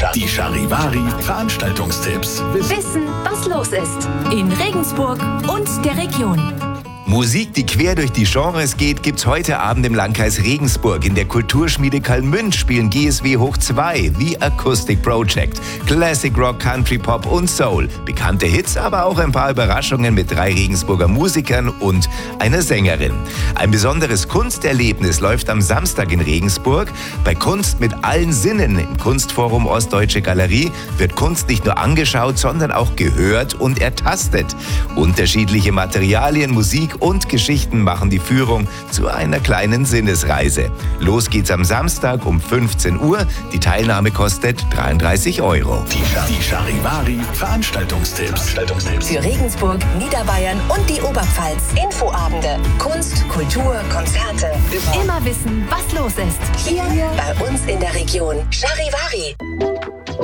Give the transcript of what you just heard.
Die Charivari Veranstaltungstipps. Wissen, was los ist in Regensburg und der Region. Musik, die quer durch die Genres geht, gibt's heute Abend im Landkreis Regensburg. In der Kulturschmiede Kalmünz spielen GSW hoch 2, The Acoustic Project, Classic Rock, Country Pop und Soul. Bekannte Hits, aber auch ein paar Überraschungen mit 3 Regensburger Musikern und einer Sängerin. Ein besonderes Kunsterlebnis läuft am Samstag in Regensburg. Bei Kunst mit allen Sinnen im Kunstforum Ostdeutsche Galerie wird Kunst nicht nur angeschaut, sondern auch gehört und ertastet. Unterschiedliche Materialien, Musik und Geschichten machen die Führung zu einer kleinen Sinnesreise. Los geht's am Samstag um 15 Uhr. Die Teilnahme kostet 33 €. Die Charivari Veranstaltungstipps. Für Regensburg, Niederbayern und die Oberpfalz. Infoabende, Kunst, Kultur, Konzerte. Immer wissen, was los ist. Hier bei uns in der Region. Charivari.